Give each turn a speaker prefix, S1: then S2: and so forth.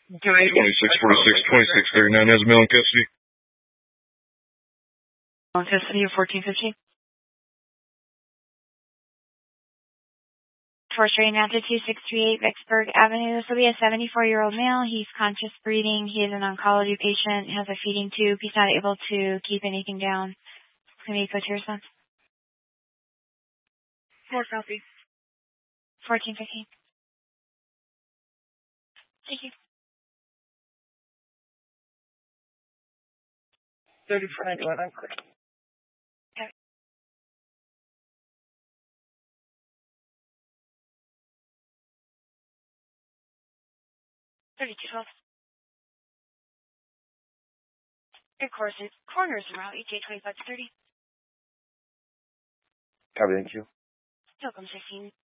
S1: 2646, 2639 has Mel in custody.
S2: On custody of 1415.
S3: For strain after 2638 Vicksburg Avenue. This will be a 74-year-old male. He's conscious breathing. He is an oncology patient. Has a feeding tube. He's not able to keep anything down. Can we go to your response?
S2: 4 copy.
S3: 1415. Thank you.
S2: 3491, I'm clear.
S3: Okay. 3212. Good course. Corners route, ETA 2530.
S4: Copy, thank you.
S3: Welcome 16.